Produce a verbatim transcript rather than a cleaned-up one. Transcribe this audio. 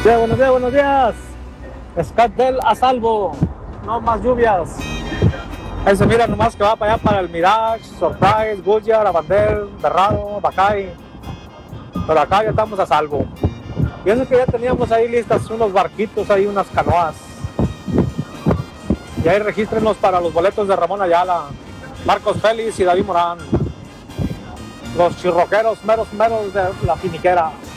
Ya, buenos días, buenos días. Escatel a salvo. No más lluvias. Ahí se mira nomás que va para allá para el Mirage, Surprise, Goodyear, Abandel, Berrado, Bacay. Pero acá ya estamos a salvo. Y eso que ya teníamos ahí listas unos barquitos, ahí unas canoas. Y ahí regístrenos para los boletos de Ramón Ayala, Marcos Félix y David Morán. Los chirroqueros meros meros de la finiquera.